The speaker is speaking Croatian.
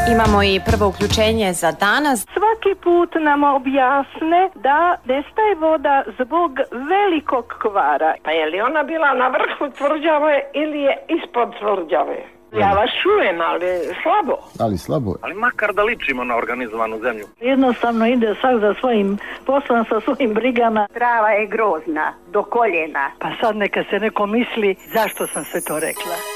Imamo i prvo uključenje za danas. Svaki put nam objasne da nestaje voda zbog velikog kvara. Pa je li ona bila na vrhu tvrđave ili je ispod tvrđave? Ja vas čujem, ali slabo. Ali slabo. Ali makar da ličimo na organizovanu zemlju. Jednostavno ide svak za svojim poslom, sa svojim brigama. Trava je grozna, do koljena. Pa sad neka se neko misli zašto sam sve to rekla.